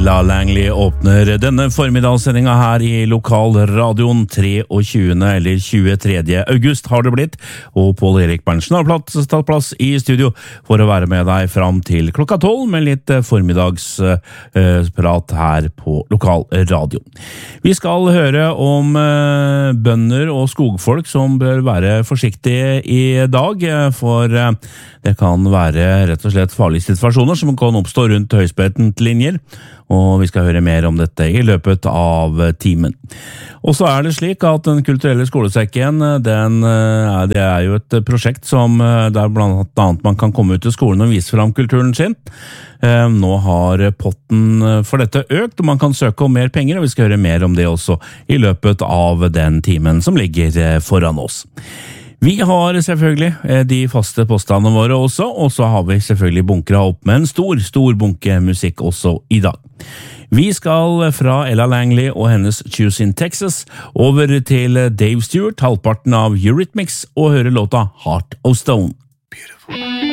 Ella Langley åpner denne formidagssendinga her i lokalradioen 23. eller 23. august har det blitt, og Pål Erik Berntsen har tatt plass i studio for å være med deg fram til klokka 12 med litt formiddagsprat her på lokalradio. Vi skal høre om bønder og skogfolk som bør være forsiktige i dag, for det kan være rett og slett farlige situasjoner som kan oppstå rundt høyspentlinjer, og vi skal høre mer om dette i løpet av timen. Og så er det slik at Den kulturelle skolesekken, det er jo et prosjekt som der blant annet man kan komme ut til skolen og vise fram kulturen sin. Nå har potten for dette økt, og man kan søke om mer penger, og vi skal høre mer om det også i løpet av den timen som ligger foran oss. Vi har selvfølgelig de faste postene våre også, og så har vi selvfølgelig bunkret opp med en stor bunke musikk også i dag. Vi skal fra Ella Langley og hennes Choose in Texas over til Dave Stewart, halvparten av Eurythmics, og høre låta Heart of Stone. Beautiful.